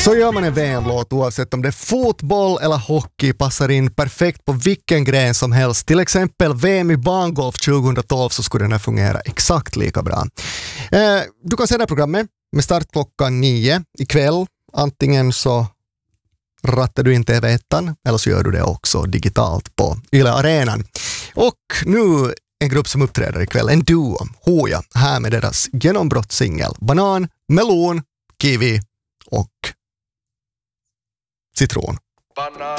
Så gör man en VM-låt oavsett om det är fotboll eller hockey, passar in perfekt på vilken gren som helst. Till exempel VM i bangolf 2012 så skulle den här fungera exakt lika bra. Du kan se det här programmet med start klockan 9 ikväll. Antingen så rattar du in TV1 eller så gör du det också digitalt på Yle Arenan. Och nu en grupp som uppträder ikväll, en duo, Hoja, här med deras genombrottssingel Banan, melon, kiwi och citron.